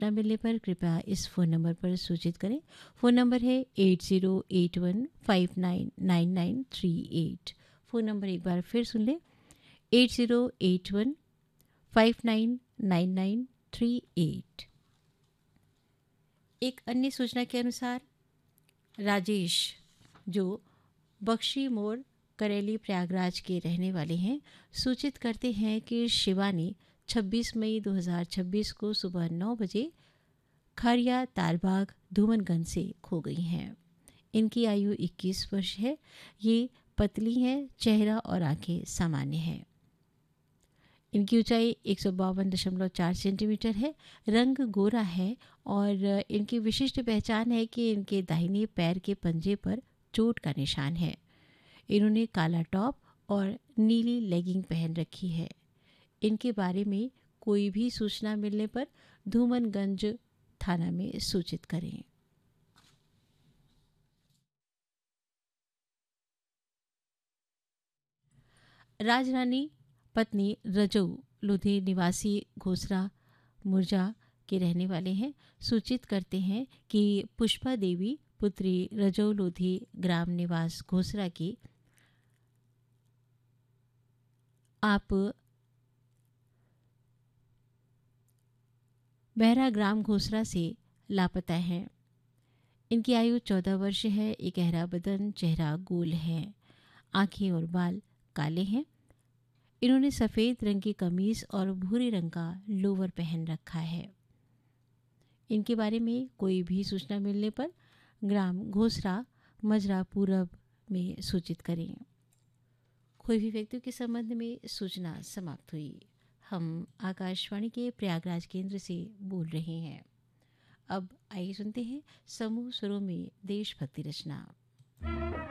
सूचना मिलने पर कृपया इस फ़ोन नंबर पर सूचित करें। फ़ोन नंबर है 8081599938। फ़ोन नंबर एक बार फिर सुन लें, 8081599938। एक अन्य सूचना के अनुसार राजेश, जो बख्शी मोड़ करेली प्रयागराज के रहने वाले हैं, सूचित करते हैं कि शिवानी 26 मई 2026 को सुबह 9 बजे खरिया तारबाग धूमनगंज से खो गई हैं। इनकी आयु 21 वर्ष है। ये पतली हैं, चेहरा और आंखें सामान्य हैं। इनकी ऊंचाई 152.4 सेंटीमीटर है, रंग गोरा है और इनकी विशिष्ट पहचान है कि इनके दाहिने पैर के पंजे पर चोट का निशान है। इन्होंने काला टॉप और नीली लेगिंग पहन रखी है। इनके बारे में कोई भी सूचना मिलने पर धूमनगंज थाना में सूचित करें। राजरानी पत्नी रजऊ लोधी निवासी घोसरा मुरजा के रहने वाले हैं, सूचित करते हैं कि पुष्पा देवी पुत्री रजऊ लोधी ग्राम निवास घोसरा की आप बहरा ग्राम घोसरा से लापता हैं। इनकी आयु 14 वर्ष है। एक गहरा बदन, चेहरा गोल है, आंखें और बाल काले हैं। इन्होंने सफ़ेद रंग की कमीज और भूरे रंग का लोवर पहन रखा है। इनके बारे में कोई भी सूचना मिलने पर ग्राम घोसरा मजरा पूरब में सूचित करें। कोई भी व्यक्तियों के संबंध में सूचना समाप्त हुई। हम आकाशवाणी के प्रयागराज केंद्र से बोल रहे हैं। अब आइए सुनते हैं समूह स्वरों में देशभक्ति रचना।